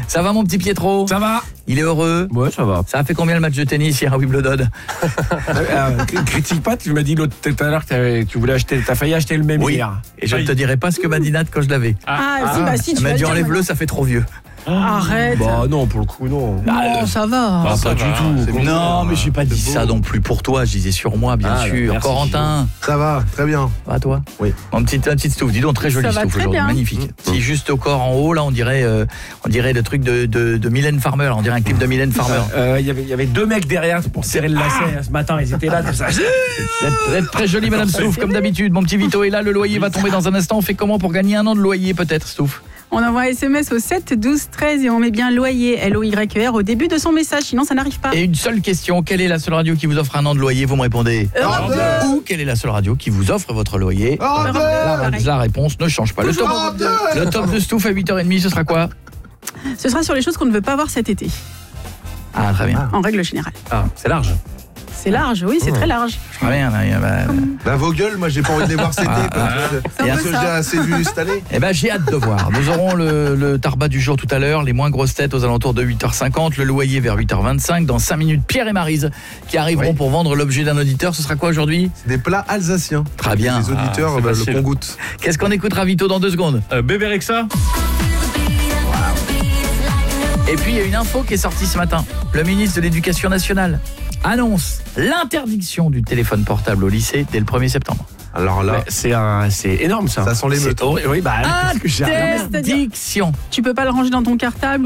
Ça va mon petit Pietro? Ça va? Il est heureux? Ouais, ça va. Ça a fait combien le match de tennis hier à Wimbledon? Critique pas, tu m'as dit tout à l'heure que tu voulais acheter, t'as failli acheter le même hier. Et je ne te dirai pas ce que m'a dit Nat quand je l'avais. Si, tu Elle m'a vas dit dire, enlève-le, ça fait trop vieux. Arrête. Bah non, pour le coup, non. Non, ça va. Pas du tout. Non, mais j'ai pas dit ça non plus pour toi, je disais sur moi, bien sûr. merci, Corentin, Ça va, très bien. ça va toi? Oui. Mon petit Stouff, dis donc, très jolie Ça va Stouff très aujourd'hui, bien. magnifique. Si juste au corps en haut, là, on dirait le truc de Mylène Farmer, on dirait un clip de Mylène Farmer. Il y avait deux mecs derrière pour serrer le lacet ce matin, ils étaient là comme ça. Vous êtes très jolie Madame Stouff, comme d'habitude. Mon petit Vito est là, le loyer va tomber dans un instant. On fait comment pour gagner 1 an de loyer peut-être, Stouff? On envoie un SMS au 7 12 13 et on met bien loyer, L-O-Y-E-R, au début de son message, sinon ça n'arrive pas. Et une seule question, quelle est la seule radio qui vous offre 1 an de loyer? Vous me répondez. Europe 2. Ou quelle est la seule radio qui vous offre votre loyer? Europe 2. La réponse ne change pas. Le top de Stouff à 8h30, ce sera quoi? Ce sera sur les choses qu'on ne veut pas voir cet été, Ah, très bien. en règle générale. Ah, c'est large. C'est large, oui, c'est très large. Très bien. Bah, vos gueules, moi j'ai pas envie de les voir cet été. C'est un Parce peu que ça. j'ai assez vu cette année. Eh ben, j'ai hâte de voir. Nous aurons le tarbat du jour tout à l'heure, les moins grosses têtes aux alentours de 8h50, le loyer vers 8h25. Dans 5 minutes, Pierre et Maryse qui arriveront pour vendre l'objet d'un auditeur. Ce sera quoi aujourd'hui? Des plats alsaciens. Très bien. Les auditeurs c'est facile. le goûte. Qu'est-ce qu'on écoutera Vito dans 2 secondes? Bébé Rexa. Et puis, il y a une info qui est sortie ce matin. Le ministre de l'Éducation nationale annonce l'interdiction du téléphone portable au lycée dès le 1er septembre. Alors là, C'est énorme ça. ça sent l'émeute. Oui, bah qu'est-ce que j'ai rien. Interdiction. Tu peux pas le ranger dans ton cartable